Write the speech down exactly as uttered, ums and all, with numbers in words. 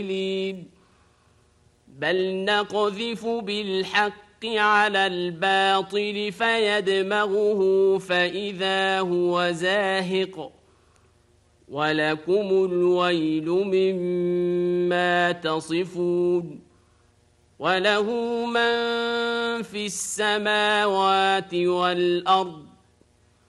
بل نقذف بالحق على الباطل فيدمغه فإذا هو زاهق ولكم الويل مما تصفون وله من في السماوات والأرض